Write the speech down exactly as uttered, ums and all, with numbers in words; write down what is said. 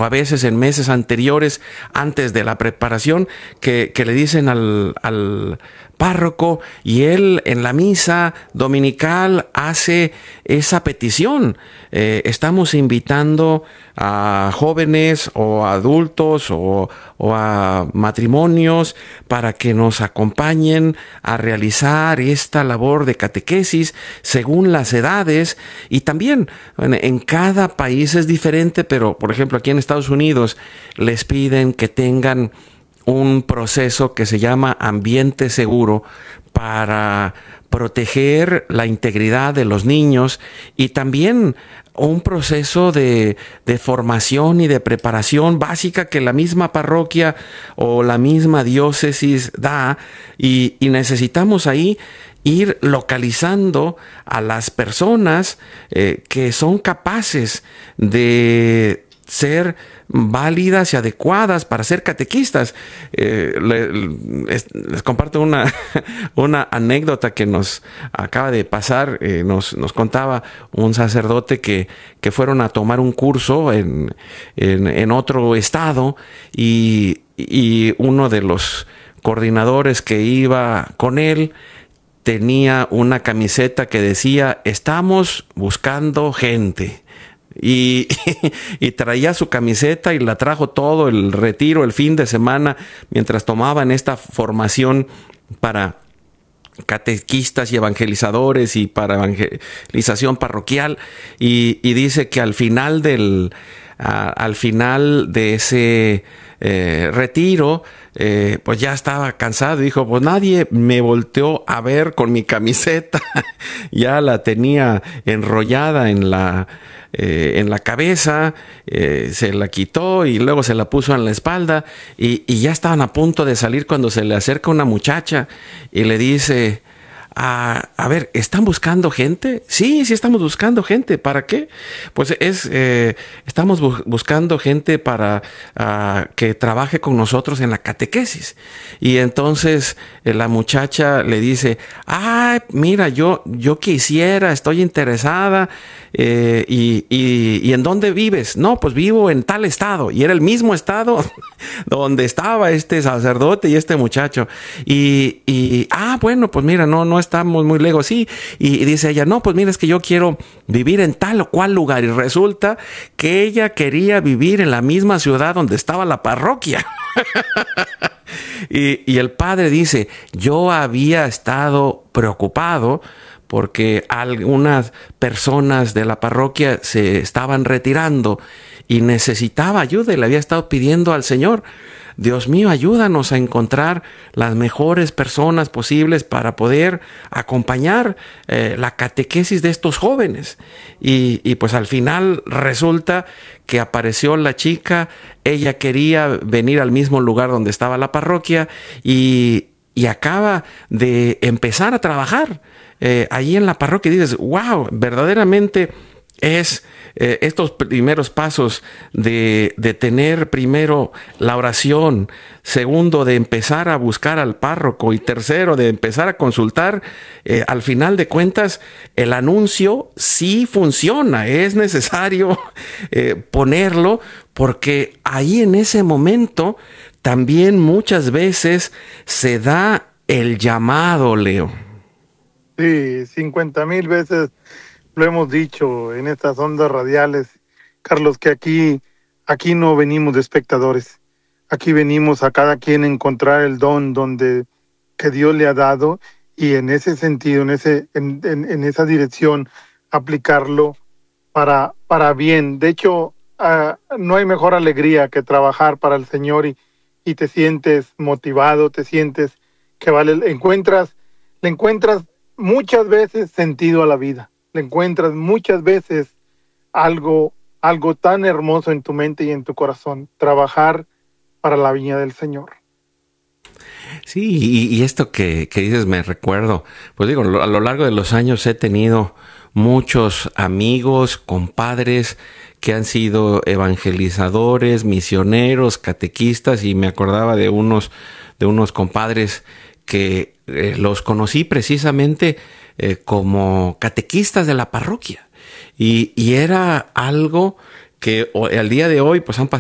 o a veces en meses anteriores, antes de la preparación, que, que le dicen al, al párroco, y él en la misa dominical hace esa petición. Eh, estamos invitando a jóvenes o a adultos o, o a matrimonios para que nos acompañen a realizar esta labor de catequesis según las edades. Y también en, en cada país es diferente, pero por ejemplo aquí en Estados Unidos les piden que tengan un proceso que se llama ambiente seguro para proteger la integridad de los niños, y también un proceso de, de formación y de preparación básica que la misma parroquia o la misma diócesis da, y, y necesitamos ahí ir localizando a las personas eh, que son capaces de ser válidas y adecuadas para ser catequistas. Eh, le, les, les comparto una, una anécdota que nos acaba de pasar. Eh, nos, nos contaba un sacerdote que, que fueron a tomar un curso en, en, en otro estado, y, y uno de los coordinadores que iba con él tenía una camiseta que decía: estamos buscando gente. Y, y traía su camiseta y la trajo todo el retiro, el fin de semana, mientras tomaban esta formación para catequistas y evangelizadores y para evangelización parroquial. Y, y dice que al final del, a, al final de ese eh, retiro, Eh, pues ya estaba cansado. Dijo: pues nadie me volteó a ver con mi camiseta. Ya la tenía enrollada en la, eh, en la cabeza, eh, se la quitó y luego se la puso en la espalda, y, y ya estaban a punto de salir cuando se le acerca una muchacha y le dice: A, a ver, ¿están buscando gente? Sí, sí estamos buscando gente. ¿Para qué? Pues es, eh, estamos bu- buscando gente para uh, que trabaje con nosotros en la catequesis. Y entonces eh, la muchacha le dice: ah, mira, yo, yo quisiera, estoy interesada. Eh, y, y, ¿Y en dónde vives? No, pues vivo en tal estado. Y era el mismo estado donde estaba este sacerdote y este muchacho. Y, y ah, bueno, pues mira, no, no estamos muy lejos. Sí. Y, y dice ella: no, pues mira, es que yo quiero vivir en tal o cual lugar. Y resulta que ella quería vivir en la misma ciudad donde estaba la parroquia. y, y el padre dice: yo había estado preocupado porque algunas personas de la parroquia se estaban retirando y necesitaba ayuda, y le había estado pidiendo al Señor: Dios mío, ayúdanos a encontrar las mejores personas posibles para poder acompañar eh, la catequesis de estos jóvenes. Y, y pues al final resulta que apareció la chica. Ella quería venir al mismo lugar donde estaba la parroquia, y, y acaba de empezar a trabajar Eh, ahí en la parroquia. Dices: wow, verdaderamente es eh, estos primeros pasos de, de tener primero la oración, segundo de empezar a buscar al párroco, y tercero de empezar a consultar. Eh, al final de cuentas, el anuncio sí funciona. Es necesario eh, ponerlo, porque ahí en ese momento también muchas veces se da el llamado, Leo. Sí, cincuenta mil veces lo hemos dicho en estas ondas radiales, Carlos, que aquí, aquí no venimos de espectadores. Aquí venimos a cada quien encontrar el don donde que Dios le ha dado, y en ese sentido, en ese, en, en, en esa dirección, aplicarlo para, para bien. De hecho, uh, no hay mejor alegría que trabajar para el Señor, y, y te sientes motivado, te sientes que vale, encuentras, le encuentras muchas veces sentido a la vida, le encuentras muchas veces algo, algo tan hermoso en tu mente y en tu corazón: trabajar para la viña del Señor. Sí, y, y esto que, que dices me recuerdo, pues digo, a lo largo de los años he tenido muchos amigos, compadres que han sido evangelizadores, misioneros, catequistas, y me acordaba de unos, de unos compadres que eh, los conocí precisamente eh, como catequistas de la parroquia, y, y era algo que al día de hoy pues han pasado